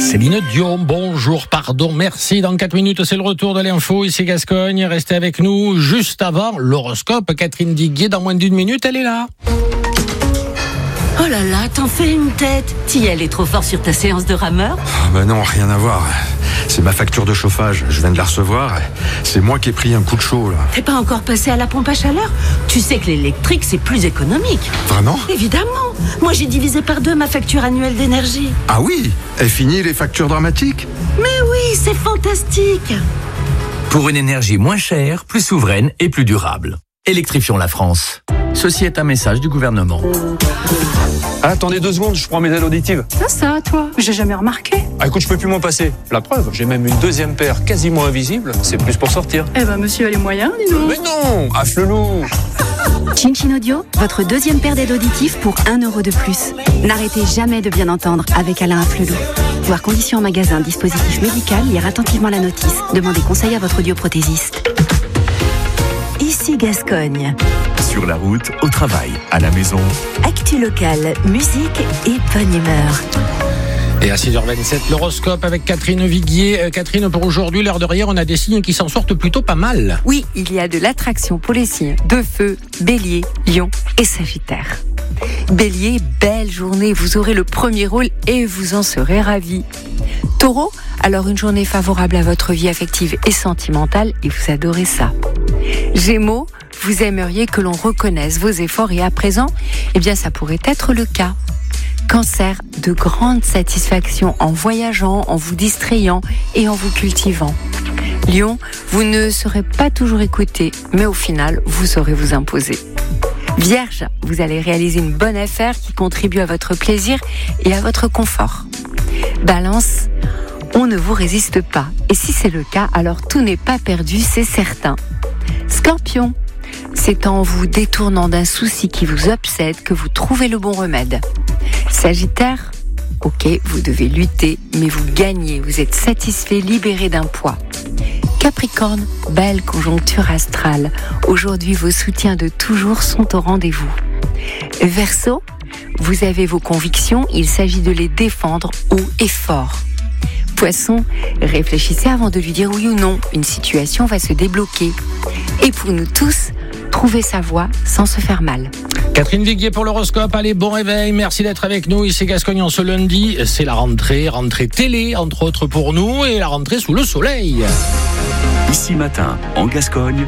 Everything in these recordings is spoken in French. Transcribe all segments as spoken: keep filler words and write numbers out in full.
Céline Dion, bonjour, pardon, merci. Dans quatre minutes, c'est le retour de l'info. Ici Gascogne, restez avec nous. Juste avant l'horoscope, Catherine Viguier, dans moins d'une minute, elle est là. Oh là là, t'en fais une tête. T'y allais trop fort sur ta séance de rameur ? Ah bah non, rien à voir. C'est ma facture de chauffage, je viens de la recevoir. C'est moi qui ai pris un coup de chaud là. T'es pas encore passé à la pompe à chaleur ? Tu sais que l'électrique c'est plus économique. Vraiment ? Évidemment. Moi j'ai divisé par deux ma facture annuelle d'énergie. Ah oui ? Est fini les factures dramatiques ? Mais oui, c'est fantastique. Pour une énergie moins chère, plus souveraine et plus durable. Électrifions la France. Ceci est un message du gouvernement. Ah, attendez deux secondes, je prends mes aides auditives. Ça, ça, toi, j'ai jamais remarqué. Ah, écoute, je peux plus m'en passer. La preuve, j'ai même une deuxième paire quasiment invisible. C'est plus pour sortir. Eh ben, monsieur a les moyens, dis donc. Mais non, à Flelou. Chin Chin Audio, votre deuxième paire d'aides auditives pour un euro de plus. N'arrêtez jamais de bien entendre avec Alain Afflelou. Voir conditions en magasin, dispositif médical, lire attentivement la notice. Demandez conseil à votre audioprothésiste. Ici Gascogne. Sur la route, au travail, à la maison. Actu locale, musique et bonne humeur. Et à six heures vingt-sept, l'horoscope avec Catherine Viguier. Euh, Catherine, pour aujourd'hui, l'heure de rien, on a des signes qui s'en sortent plutôt pas mal. Oui, il y a de l'attraction pour les signes de feu, bélier, lion et sagittaire. Bélier, belle journée, vous aurez le premier rôle et vous en serez ravis. Taureau, alors une journée favorable à votre vie affective et sentimentale et vous adorez ça. Gémeaux, vous aimeriez que l'on reconnaisse vos efforts et à présent, eh bien ça pourrait être le cas. Cancer, de grandes satisfactions en voyageant, en vous distrayant et en vous cultivant. Lion, vous ne serez pas toujours écouté, mais au final, vous saurez vous imposer. Vierge, vous allez réaliser une bonne affaire qui contribue à votre plaisir et à votre confort. Balance, on ne vous résiste pas. Et si c'est le cas, alors tout n'est pas perdu, c'est certain. Scorpion, c'est en vous détournant d'un souci qui vous obsède que vous trouvez le bon remède. Sagittaire, ok, vous devez lutter, mais vous gagnez, vous êtes satisfait, libéré d'un poids. Capricorne, belle conjoncture astrale. Aujourd'hui, vos soutiens de toujours sont au rendez-vous. Verseau, vous avez vos convictions, il s'agit de les défendre haut et fort. Poisson, réfléchissez avant de lui dire oui ou non, une situation va se débloquer. Et pour nous tous, trouver sa voie sans se faire mal. Catherine Viguier pour l'horoscope, allez, bon réveil, merci d'être avec nous, ici Gascogne en ce lundi, c'est la rentrée, rentrée télé entre autres pour nous et la rentrée sous le soleil. Ici Matin, en Gascogne,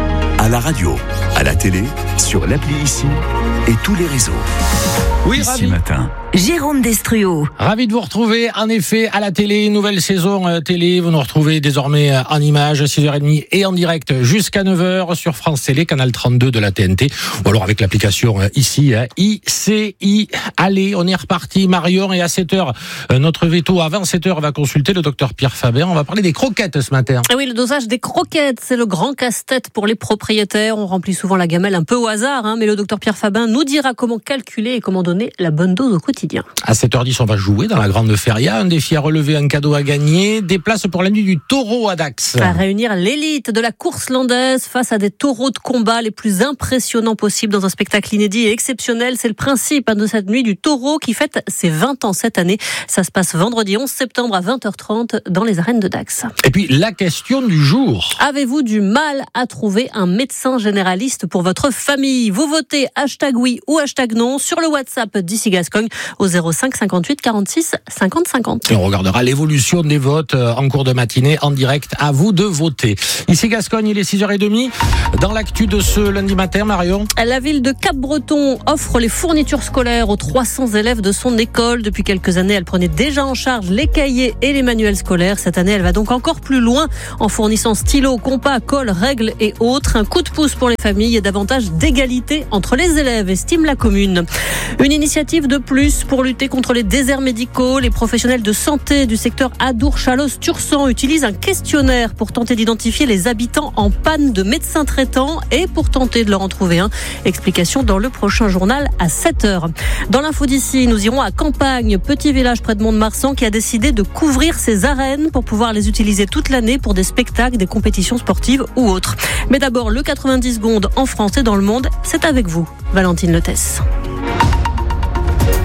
à la radio, à la télé, sur l'appli Ici et tous les réseaux. Oui, Ici ravi. Matin. Jérôme Destruo. Ravi de vous retrouver, en effet, à la télé, nouvelle saison euh, télé. Vous nous retrouvez désormais euh, en images, six heures trente et en direct jusqu'à neuf heures sur France Télé, canal trente-deux de la T N T. Ou alors avec l'application euh, ici, euh, I C I. Allez, on est reparti, Marion. Et à sept heures, euh, notre veto, avant sept heures, va consulter le docteur Pierre Faber. On va parler des croquettes ce matin. Ah oui, le dosage des croquettes, c'est le grand casse-tête pour les propriétaires. On remplit souvent la gamelle un peu au hasard, hein, mais le docteur Pierre Faber nous dira comment calculer et comment donner la bonne dose au quotidien. À sept heures dix, on va jouer dans la grande feria. Un défi à relever, un cadeau à gagner. Des places pour la nuit du taureau à Dax. À réunir l'élite de la course landaise face à des taureaux de combat les plus impressionnants possibles dans un spectacle inédit et exceptionnel. C'est le principe de cette nuit du taureau qui fête ses vingt ans cette année. Ça se passe vendredi onze septembre à vingt heures trente dans les arènes de Dax. Et puis, la question du jour. Avez-vous du mal à trouver un médecin généraliste pour votre famille ? Vous votez hashtag oui ou hashtag non sur le WhatsApp d'Ici Gascogne au zéro cinq cinquante-huit quarante-six cinquante cinquante. Et on regardera l'évolution des votes en cours de matinée en direct. À vous de voter. Ici Gascogne, il est six heures trente. Dans l'actu de ce lundi matin, Marion. La ville de Cap-Breton offre les fournitures scolaires aux trois cents élèves de son école. Depuis quelques années, elle prenait déjà en charge les cahiers et les manuels scolaires. Cette année, elle va donc encore plus loin en fournissant stylos, compas, colle, règles et autres. Un coup de pouce pour les familles et davantage d'égalité entre les élèves, estime la commune. Une initiative de plus pour lutter contre les déserts médicaux. Les professionnels de santé du secteur Adour-Chalosse-Tursan utilisent un questionnaire pour tenter d'identifier les habitants en panne de médecins traitants et pour tenter de leur en trouver un. Explication dans le prochain journal à sept heures. Dans l'info d'ici, nous irons à Campagne, petit village près de Mont-de-Marsan qui a décidé de couvrir ses arènes pour pouvoir les utiliser toute l'année pour des spectacles, des compétitions sportives ou autres. Mais d'abord, le quatre-vingt-dix secondes en France et dans le monde, c'est avec vous, Valentine Letès. Plus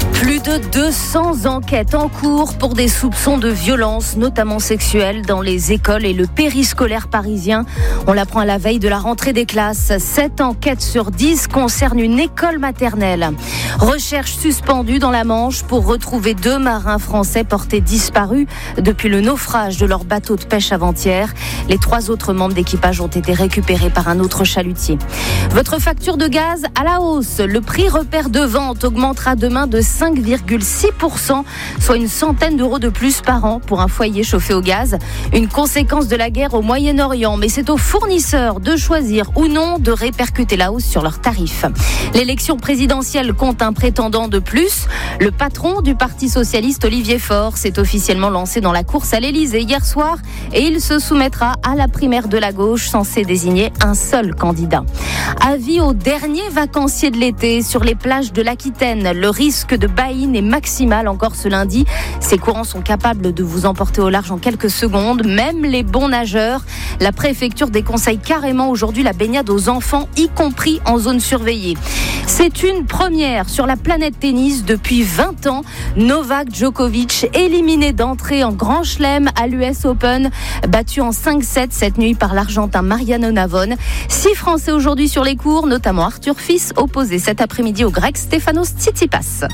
de deux cents enquêtes en cours pour des soupçons de violence, notamment sexuelles, dans les écoles et le périscolaire parisien. On l'apprend à la veille de la rentrée des classes. sept enquêtes sur dix concernent une école maternelle. Recherche suspendue dans la Manche pour retrouver deux marins français portés disparus depuis le naufrage de leur bateau de pêche avant-hier. Les trois autres membres d'équipage ont été récupérés par un autre chalutier. Votre facture de gaz à la hausse. Le prix repère de vente augmentera demain de cinq virgule six pour cent, soit une centaine d'euros de plus par an pour un foyer chauffé au gaz. Une conséquence de la guerre au Moyen-Orient, mais c'est aux fournisseurs de choisir ou non de répercuter la hausse sur leurs tarifs. L'élection présidentielle compte un prétendant de plus. Le patron du Parti socialiste, Olivier Faure, s'est officiellement lancé dans la course à l'Élysée hier soir et il se soumettra à la primaire de la gauche censée désigner un seul candidat. Avis aux derniers vacanciers de l'été sur les plages de l'Aquitaine. Le risque de baïne est maximal encore ce lundi. Ces courants sont capables de vous emporter au large en quelques secondes, même les bons nageurs. La préfecture déconseille carrément aujourd'hui la baignade aux enfants, y compris en zone surveillée. C'est une première sur la planète tennis depuis vingt ans. Novak Djokovic éliminé d'entrée en Grand Chelem à l'U S Open, battu en cinq sept cette nuit par l'Argentin Mariano Navone. Six Français aujourd'hui sur les cours, notamment Arthur Fils, opposé cet après-midi au Grec Stefanos Tsitsipas.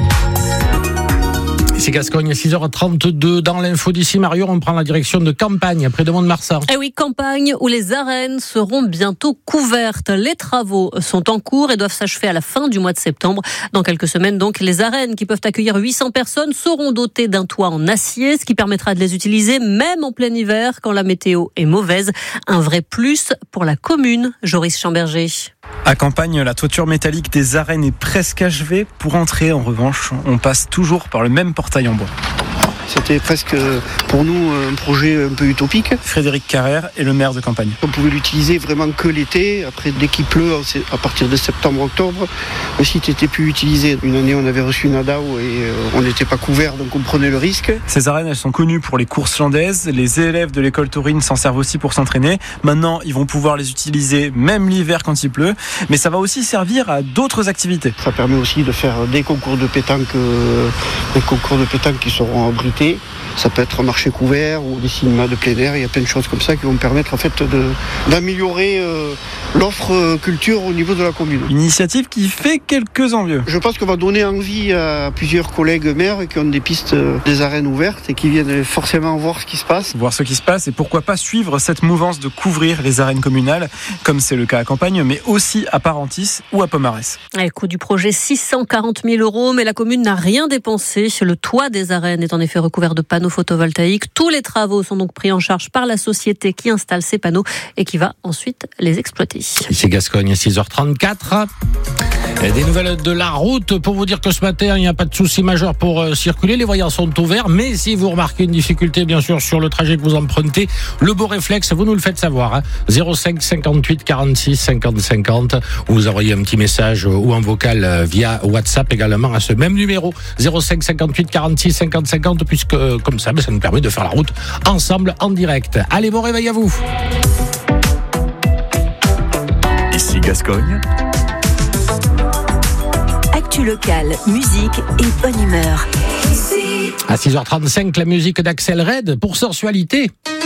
Ici Gascogne, six heures trente-deux. Dans l'info d'ici, Mario, on prend la direction de Campagne, près de Mont-de-Marsan. Eh oui, Campagne, où les arènes seront bientôt couvertes. Les travaux sont en cours et doivent s'achever à la fin du mois de septembre. Dans quelques semaines, donc, les arènes qui peuvent accueillir huit cents personnes seront dotées d'un toit en acier, ce qui permettra de les utiliser même en plein hiver quand la météo est mauvaise. Un vrai plus pour la commune. Joris Chamberger. À Campagne, la toiture métallique des arènes est presque achevée. Pour entrer, en revanche, on passe toujours par le même portail en bois. C'était presque pour nous un projet un peu utopique. Frédéric Carrère est le maire de Campagne. On pouvait l'utiliser vraiment que l'été. Après, dès qu'il pleut, à partir de septembre-octobre, le site n'était plus utilisé. Une année, on avait reçu une A D A O et on n'était pas couvert, donc on prenait le risque. Ces arènes, elles sont connues pour les courses landaises. Les élèves de l'école taurine s'en servent aussi pour s'entraîner. Maintenant, ils vont pouvoir les utiliser même l'hiver quand il pleut. Mais ça va aussi servir à d'autres activités. Ça permet aussi de faire des concours de pétanque, des concours de pétanque qui seront abrités. Ça peut être un marché couvert ou des cinémas de plein air. Il y a plein de choses comme ça qui vont permettre en fait de, d'améliorer euh, l'offre euh, culture au niveau de la commune. Une initiative qui fait quelques envieux. Je pense qu'on va donner envie à plusieurs collègues maires qui ont des pistes, euh, des arènes ouvertes et qui viennent forcément voir ce qui se passe. Voir ce qui se passe et pourquoi pas suivre cette mouvance de couvrir les arènes communales, comme c'est le cas à Campagne, mais aussi à Parentis ou à Pomarès. Le coût du projet, six cent quarante mille euros, mais la commune n'a rien dépensé. Le toit des arènes est en effet recouvert de panneaux photovoltaïques. Tous les travaux sont donc pris en charge par la société qui installe ces panneaux et qui va ensuite les exploiter. Ici Gascogne, six heures trente-quatre. Des nouvelles de la route pour vous dire que ce matin, il n'y a pas de souci majeur pour euh, circuler. Les voyants sont ouverts, mais si vous remarquez une difficulté, bien sûr, sur le trajet que vous empruntez, le beau réflexe, vous nous le faites savoir. Hein. zéro cinq cinquante-huit quarante-six cinquante cinquante. Vous envoyez un petit message ou un vocal euh, via WhatsApp également à ce même numéro. zéro cinq cinquante-huit quarante-six cinquante cinquante, puisque euh, comme ça, ben, ça nous permet de faire la route ensemble en direct. Allez, bon réveil à vous. Ici Gascogne. Actu locale, musique et bonne humeur. À six heures trente-cinq, la musique d'Axel Red pour Sensualité.